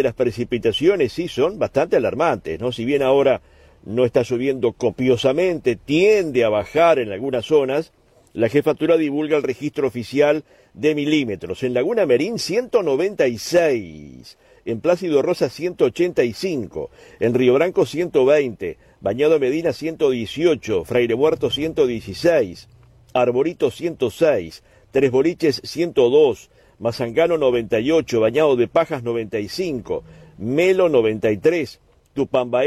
las precipitaciones sí son bastante alarmantes, ¿no? Si bien ahora no está lloviendo copiosamente, tiende a bajar en algunas zonas, la jefatura divulga el registro oficial de milímetros. En Laguna Merín 196, en Plácido Rosa 185, en Río Branco 120, Bañado Medina 118, Fraire Muerto 116, Arborito 106, Tres Boliches 102, Mazangano 98, Bañado de Pajas 95, Melo 93, Tupambaé